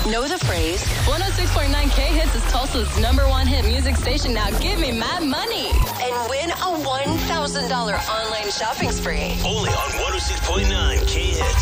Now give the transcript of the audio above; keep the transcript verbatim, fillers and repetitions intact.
Know the phrase? one oh six point nine K-Hits is Tulsa's number one hit music station. Now give me my money. And win a one thousand dollars online shopping spree. Only on one oh six point nine K-Hits.